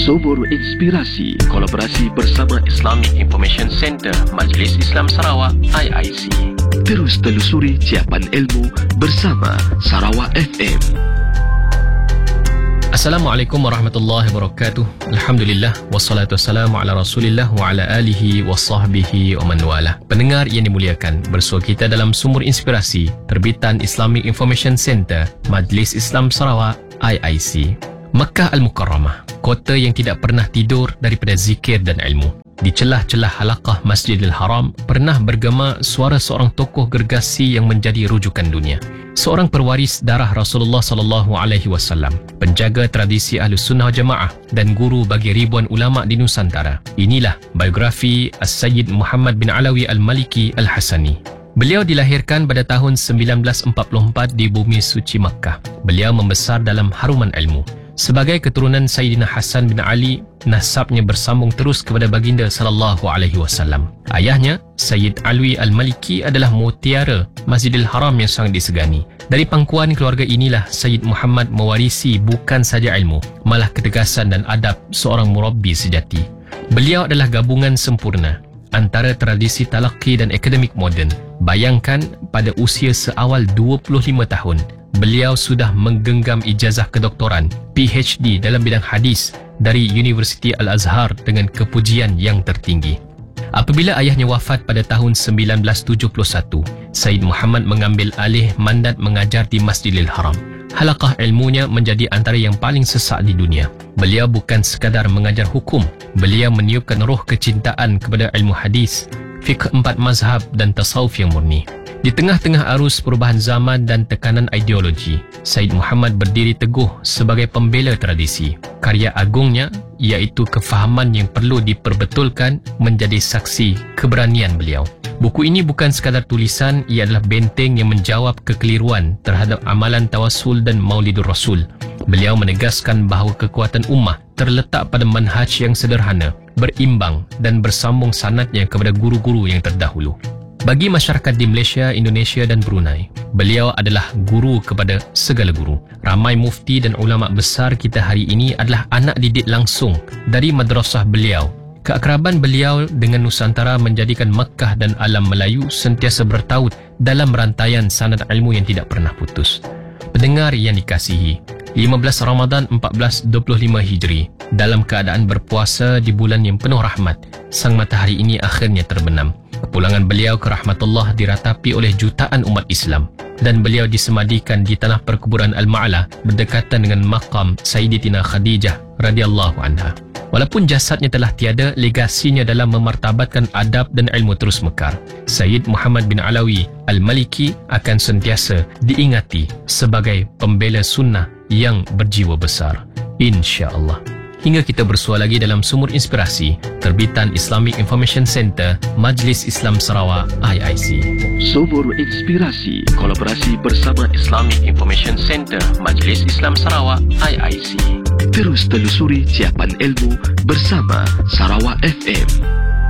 Sumur Inspirasi, kolaborasi bersama Islamic Information Center Majlis Islam Sarawak IIC. Terus telusuri ciapan ilmu bersama Sarawak FM. Assalamualaikum warahmatullahi wabarakatuh. Alhamdulillah, wassalatu wassalamu ala rasulillah wa ala alihi wa sahbihi wa man wala. Pendengar yang dimuliakan, bersua kita dalam Sumur Inspirasi terbitan Islamic Information Center Majlis Islam Sarawak IIC. Makkah Al-Mukarramah, kota yang tidak pernah tidur daripada zikir dan ilmu. Di celah-celah halaqah Masjidil Haram pernah bergema suara seorang tokoh gergasi yang menjadi rujukan dunia. Seorang perwaris darah Rasulullah SAW, penjaga tradisi Ahlus Sunnah Jamaah dan guru bagi ribuan ulama di Nusantara. Inilah biografi As-Sayyid Muhammad bin Alawi Al-Maliki Al-Hasani. Beliau dilahirkan pada tahun 1944 di bumi suci Makkah. Beliau membesar dalam haruman ilmu. Sebagai keturunan Sayyidina Hasan bin Ali, nasabnya bersambung terus kepada baginda sallallahu alaihi wasallam. Ayahnya, Sayyid Alwi Al-Maliki adalah mutiara Masjidil Haram yang sangat disegani. Dari pangkuan keluarga inilah Sayyid Muhammad mewarisi bukan saja ilmu, malah ketegasan dan adab seorang murabbi sejati. Beliau adalah gabungan sempurna antara tradisi talaqi dan akademik moden. Bayangkan, pada usia seawal 25 tahun, beliau sudah menggenggam ijazah kedoktoran PhD dalam bidang hadis dari Universiti Al-Azhar dengan kepujian yang tertinggi. Apabila ayahnya wafat pada tahun 1971, Sayyid Muhammad mengambil alih mandat mengajar di Masjidil Haram. Halaqah ilmunya menjadi antara yang paling sesak di dunia. Beliau bukan sekadar mengajar hukum, beliau meniupkan roh kecintaan kepada ilmu hadis, fiqh 4 mazhab dan tasawuf yang murni. Di tengah-tengah arus perubahan zaman dan tekanan ideologi, Sayyid Muhammad berdiri teguh sebagai pembela tradisi. Karya agungnya, iaitu Kefahaman yang Perlu Diperbetulkan, menjadi saksi keberanian beliau. Buku ini bukan sekadar tulisan, ia adalah benteng yang menjawab kekeliruan terhadap amalan tawassul dan maulidur Rasul. Beliau menegaskan bahawa kekuatan ummah terletak pada manhaj yang sederhana, berimbang dan bersambung sanadnya kepada guru-guru yang terdahulu. Bagi masyarakat di Malaysia, Indonesia dan Brunei, beliau adalah guru kepada segala guru. Ramai mufti dan ulama besar kita hari ini adalah anak didik langsung dari madrasah beliau. Keakraban beliau dengan Nusantara menjadikan Makkah dan alam Melayu sentiasa bertaut dalam rantaian sanad ilmu yang tidak pernah putus. Pendengar yang dikasihi, 15 Ramadan 1425 Hijri, dalam keadaan berpuasa di bulan yang penuh rahmat, sang matahari ini akhirnya terbenam. Kepulangan beliau ke rahmatullah diratapi oleh jutaan umat Islam dan beliau disemadikan di tanah perkuburan Al-Ma'la berdekatan dengan maqam Sayyidatina Khadijah radhiyallahu anha. Walaupun jasadnya telah tiada, legasinya dalam memartabatkan adab dan ilmu terus mekar. Sayyid Muhammad bin Alawi Al-Maliki akan sentiasa diingati sebagai pembela sunnah yang berjiwa besar, insya-Allah. Hingga kita bersua lagi dalam Sumur Inspirasi terbitan Islamic Information Center Majlis Islam Sarawak IIC. Sumur Inspirasi, kolaborasi bersama Islamic Information Center Majlis Islam Sarawak IIC. Terus telusuri ciapan ilmu bersama Sarawak FM.